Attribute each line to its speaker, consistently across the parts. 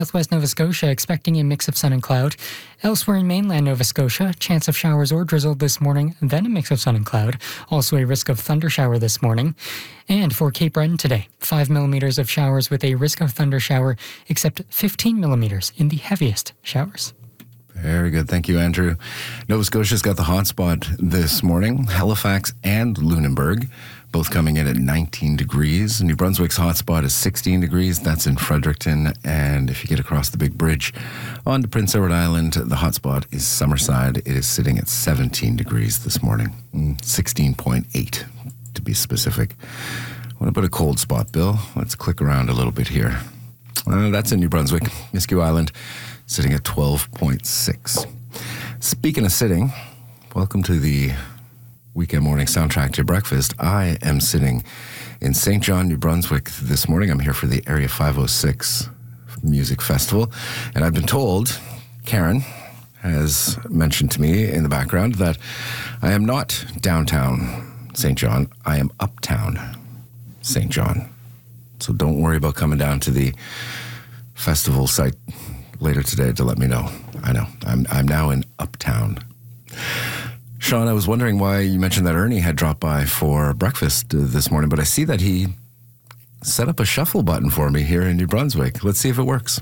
Speaker 1: Southwest Nova Scotia expecting a mix of sun and cloud. Elsewhere in mainland Nova Scotia, chance of showers or drizzle this morning, then a mix of sun and cloud. Also a risk of thunder shower this morning. And for Cape Breton today, 5 millimeters of showers with a risk of thunder shower, except 15 millimeters in the heaviest showers.
Speaker 2: Very good. Thank you, Andrew. Nova Scotia's got the hot spot this morning. Halifax and Lunenburg, both coming in at 19 degrees. New Brunswick's hot spot is 16 degrees. That's in Fredericton. And if you get across the big bridge onto Prince Edward Island, the hot spot is Summerside. It is sitting at 17 degrees this morning. 16.8 to be specific. What about a cold spot, Bill? Let's click around a little bit here. That's in New Brunswick, Nisku Island, sitting at 12.6. Speaking of sitting, welcome to the weekend morning soundtrack to your breakfast. I am sitting in St. John, New Brunswick this morning. I'm here for the Area 506 Music Festival. And I've been told, Karen has mentioned to me in the background that I am not downtown St. John. I am uptown St. John. So don't worry about coming down to the festival site later today to let me know. I know. I'm now in uptown. Sean, I was wondering why you mentioned that Ernie had dropped by for breakfast this morning, but I see that he set up a shuffle button for me here in New Brunswick. Let's see if it works.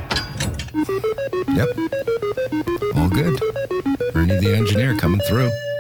Speaker 2: Yep. All good. Ernie the engineer coming through.